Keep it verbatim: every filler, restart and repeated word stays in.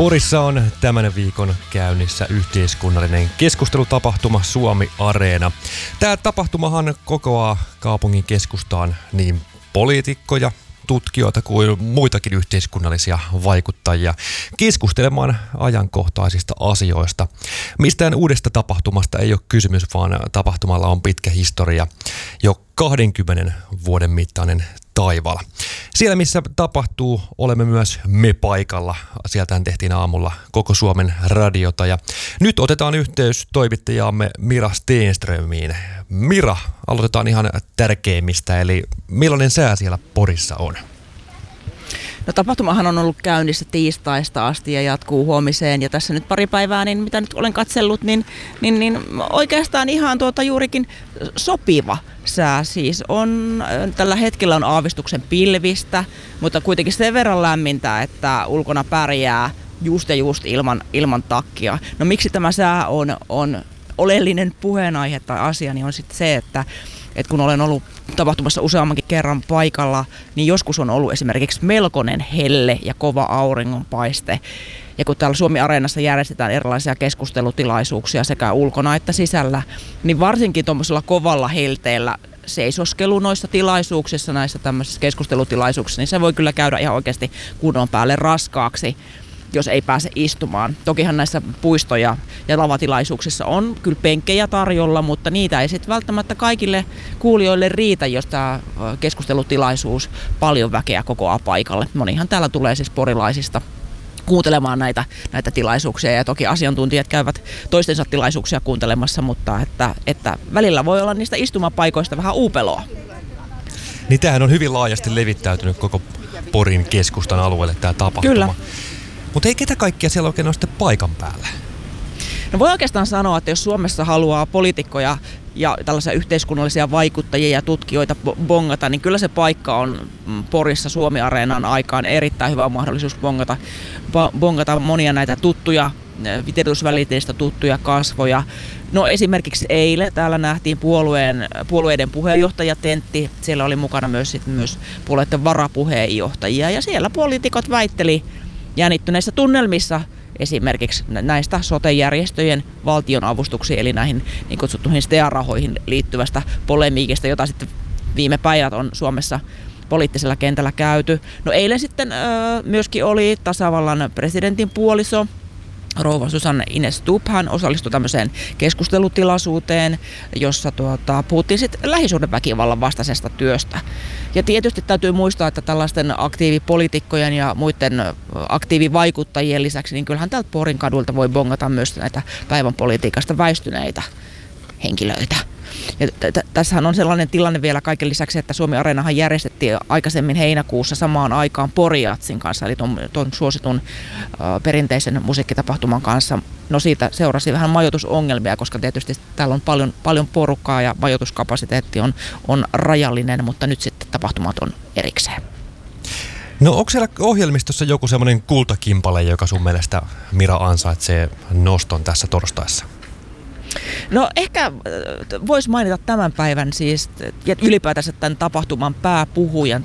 Porissa on tämän viikon käynnissä yhteiskunnallinen keskustelutapahtuma Suomi Areena. Tämä tapahtumahan kokoaa kaupungin keskustaan niin poliitikkoja, tutkijoita kuin muitakin yhteiskunnallisia vaikuttajia keskustelemaan ajankohtaisista asioista. Mistään uudesta tapahtumasta ei ole kysymys, vaan tapahtumalla on pitkä historia, jo kahdenkymmenen vuoden mittainen taival. Siellä missä tapahtuu, olemme myös me paikalla. Sieltähän tehtiin aamulla koko Suomen radiota ja nyt otetaan yhteys toimittajaamme Mira Stenströmiin. Mira, aloitetaan ihan tärkeimmistä, eli millainen sää siellä Porissa on? No, tapahtumahan on ollut käynnissä tiistaista asti ja jatkuu huomiseen, ja tässä nyt pari päivää, niin mitä nyt olen katsellut, niin, niin, niin oikeastaan ihan tuota juurikin sopiva sää siis on. Tällä hetkellä on aavistuksen pilvistä, mutta kuitenkin sen verran lämmintä, että ulkona pärjää just ja just ilman, ilman takkia. No miksi tämä sää on, on oleellinen puheenaihe tai asia, niin on sitten se, että että kun olen ollut tapahtumassa useammankin kerran paikalla, niin joskus on ollut esimerkiksi melkoinen helle ja kova auringonpaiste. Ja kun täällä Suomi Areenassa järjestetään erilaisia keskustelutilaisuuksia sekä ulkona että sisällä, niin varsinkin tuommoisella kovalla helteellä seisoskelu noissa tilaisuuksissa, näissä tämmöisissä keskustelutilaisuuksissa, niin se voi kyllä käydä ihan oikeasti kunnon päälle raskaaksi, jos ei pääse istumaan. Tokihan näissä puisto- ja, ja lavatilaisuuksissa on kyllä penkkejä tarjolla, mutta niitä ei sitten välttämättä kaikille kuulijoille riitä, jos tämä keskustelutilaisuus paljon väkeä kokoaa paikalle. Monihan täällä tulee siis porilaisista kuuntelemaan näitä, näitä tilaisuuksia, ja toki asiantuntijat käyvät toistensa tilaisuuksia kuuntelemassa, mutta että, että välillä voi olla niistä istumapaikoista vähän uupeloa. Niin tämähän on hyvin laajasti levittäytynyt koko Porin keskustan alueelle tämä tapahtuma. Kyllä. Mutta ei ketä kaikkia siellä oikein ole sitten paikan päällä? No voi oikeastaan sanoa, että jos Suomessa haluaa poliitikkoja ja tällaisia yhteiskunnallisia vaikuttajia ja tutkijoita bongata, niin kyllä se paikka on Porissa Suomi Areenan aikaan erittäin hyvä mahdollisuus bongata, bongata monia näitä tuttuja, tiedotusvälineistä tuttuja kasvoja. No esimerkiksi eilen täällä nähtiin puolueen, puolueiden puheenjohtajatentti. Siellä oli mukana myös, sit myös puolueiden varapuheenjohtajia, ja siellä poliitikot väitteli jännittyneissä tunnelmissa esimerkiksi näistä sote-järjestöjen valtionavustuksiin, eli näihin niin kutsuttuihin S T E A-rahoihin liittyvästä polemiikista, jota sitten viime päivät on Suomessa poliittisella kentällä käyty. No eilen sitten öö, myöskin oli tasavallan presidentin puoliso, rouva Susanne Ines Stubb. Hän osallistui tämmöiseen keskustelutilaisuuteen, jossa tuota, puhuttiin sitten lähisuhdeväkivallan vastaisesta työstä. Ja tietysti täytyy muistaa, että tällaisten aktiivipoliitikkojen ja muiden aktiivivaikuttajien lisäksi, niin kyllähän täältä Porin kadulta voi bongata myös näitä päivän politiikasta väistyneitä henkilöitä. Ja t- tässähän on sellainen tilanne vielä kaiken lisäksi, että Suomi Areenahan järjestettiin aikaisemmin heinäkuussa samaan aikaan Poriatsin kanssa, eli tuon, tuon suositun äh, perinteisen musiikkitapahtuman kanssa. No siitä seurasi vähän majoitusongelmia, koska tietysti täällä on paljon, paljon porukkaa ja majoituskapasiteetti on, on rajallinen, mutta nyt sitten tapahtumat on erikseen. No onko siellä ohjelmistossa joku semmoinen kultakimpale, joka sun mielestä, Mira, ansaitsee noston tässä torstaissa? No ehkä voisi mainita tämän päivän siis, ja ylipäätänsä tämän tapahtuman pääpuhujan,